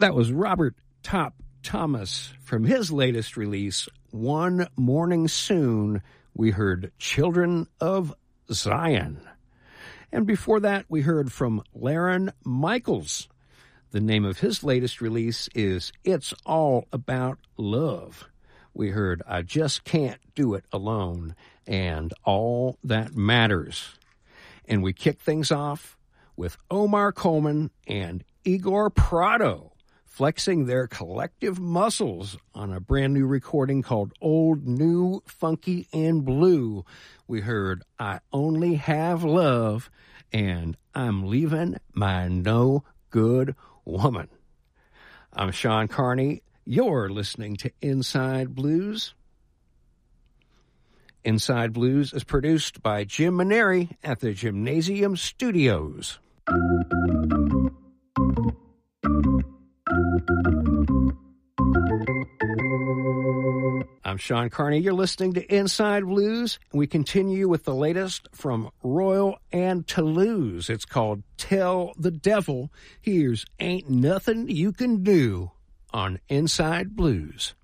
That was Robert Top Thomas. From his latest release, One Morning Soon, we heard Children of Zion. And before that, we heard from Laren Michaels. The name of his latest release is It's All About Love. We heard I Just Can't Do It Alone and All That Matters. And we kick things off with Omar Coleman and Igor Prado flexing their collective muscles on a brand new recording called Old, New, Funky, and Blue. We heard I Only Have Love and I'm Leaving My No Good Woman. I'm Sean Carney. You're listening to Inside Blues. Inside Blues is produced by Jim Maneri at the Gymnasium Studios. I'm Sean Carney. You're listening to Inside Blues. We continue with the latest from Royal and Toulouse. It's called Tell the Devil. Here's Ain't Nothing You Can Do on Inside Blues.